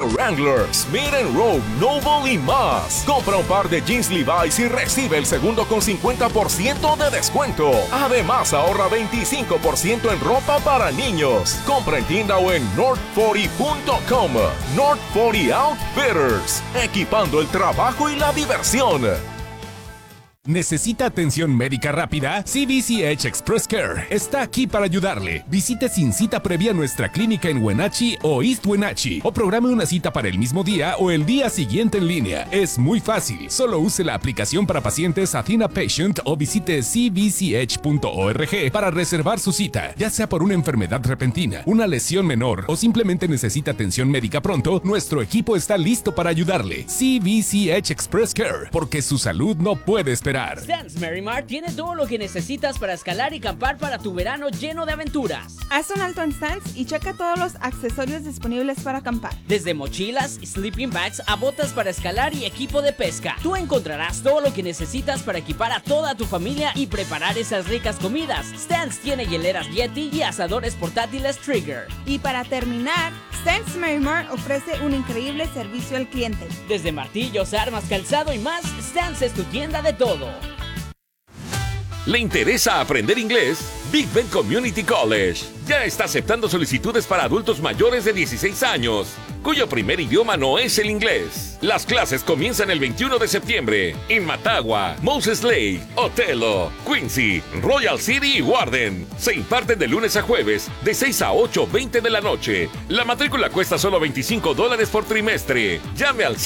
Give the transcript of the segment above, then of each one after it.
Wrangler, Smith Rowe, Noble y más. Compra un par de jeans Levi's y recibe el segundo con 50% de descuento. Además, ahorra 25% en ropa para niños. Compra en tienda o en north40.com. North 40 Outfitters, equipando el trabajo y la diversión. ¿Necesita atención médica rápida? CVCH Express Care está aquí para ayudarle. Visite sin cita previa nuestra clínica en Wenatchee o East Wenatchee o programe una cita para el mismo día o el día siguiente en línea. Es muy fácil. Solo use la aplicación para pacientes Athena Patient o visite cvch.org para reservar su cita. Ya sea por una enfermedad repentina, una lesión menor o simplemente necesita atención médica pronto, nuestro equipo está listo para ayudarle. CVCH Express Care, porque su salud no puede esperar. Stan's Merrimart tiene todo lo que necesitas para escalar y acampar para tu verano lleno de aventuras. Haz un alto en Stan's y checa todos los accesorios disponibles para acampar. Desde mochilas, sleeping bags a botas para escalar y equipo de pesca. Tú encontrarás todo lo que necesitas para equipar a toda tu familia y preparar esas ricas comidas. Stan's tiene hieleras Yeti y asadores portátiles Trigger. Y para terminar, Stan's Merrimart ofrece un increíble servicio al cliente. Desde martillos, armas, calzado y más, Stan's es tu tienda de todo. ¿Le interesa aprender inglés? Big Bend Community College ya está aceptando solicitudes para adultos mayores de 16 años, cuyo primer idioma no es el inglés. Las clases comienzan el 21 de septiembre en Matagua, Moses Lake, Othello, Quincy, Royal City y Warden. Se imparten de lunes a jueves de 6 a 8:20 de la noche. La matrícula cuesta solo $25 por trimestre. Llame al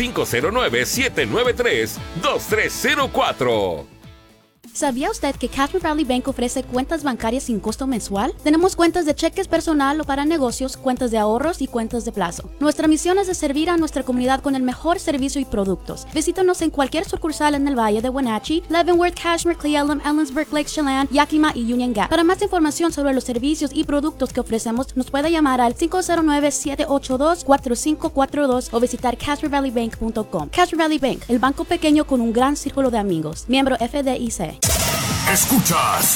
509-793-2304. ¿Sabía usted que Cashmere Valley Bank ofrece cuentas bancarias sin costo mensual? Tenemos cuentas de cheques personal o para negocios, cuentas de ahorros y cuentas de plazo. Nuestra misión es de servir a nuestra comunidad con el mejor servicio y productos. Visítanos en cualquier sucursal en el Valle de Wenatchee, Leavenworth, Cashmere, Cle Elum, Ellensburg, Lake Chelan, Yakima y Union Gap. Para más información sobre los servicios y productos que ofrecemos, nos puede llamar al 509-782-4542 o visitar cashmerevalleybank.com. Cashmere Valley Bank, el banco pequeño con un gran círculo de amigos. Miembro FDIC. Escuchas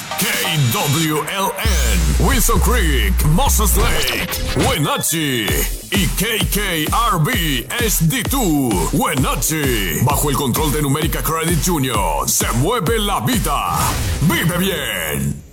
KWLN, Wilson Creek, Moses Lake, Wenatchee y KKRB HD2, Wenatchee. Bajo el control de Numérica Credit Union, se mueve la vida. ¡Vive bien!